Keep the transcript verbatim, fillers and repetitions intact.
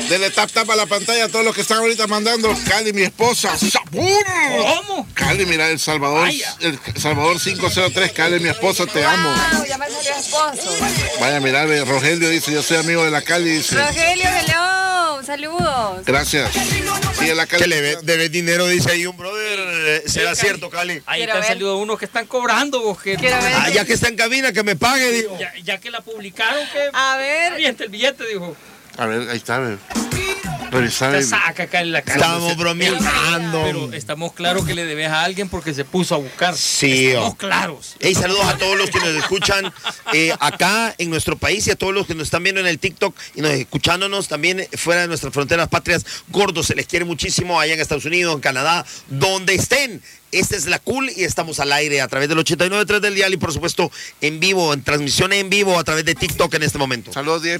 Dele tap tap a la pantalla a todos los que están ahorita mandando. Cali, mi esposa. ¡Sabor! ¿Cómo? Cali, mira, El Salvador. Vaya. El Salvador cinco cero tres. Cali, mi esposa, te amo. Wow, ya me salió esposo. Vaya, mira, ve, Rogelio dice, yo soy amigo de la Cali. Dice, Rogelio, hello, saludos. gracias. Sí, de la Cali. Que le ve- debe dinero, dice ahí un brother. ¿Será cierto, Cali? Ahí Quiero te han ver. salido unos que están cobrando, vos, que Quiero ver. Ah, ya que está en cabina, que me pague, digo. ya, ya que la publicaron, que A ver. aviente el billete, dijo. A ver, ahí está, ve. Revisar Te el... saca acá en la cara. Estamos bromeando. Pero estamos claros que le debes a alguien porque se puso a buscar. Sí, Estamos oh. claros. Hey, saludos a todos los que nos escuchan eh, acá en nuestro país y a todos los que nos están viendo en el TikTok y nos escuchándonos también fuera de nuestras fronteras patrias. Gordos, se les quiere muchísimo allá en Estados Unidos, en Canadá, donde estén. Esta es la Cool y estamos al aire a través del ochenta y nueve punto tres del dial y por supuesto en vivo, en transmisión en vivo a través de TikTok en este momento. Saludos, Diego.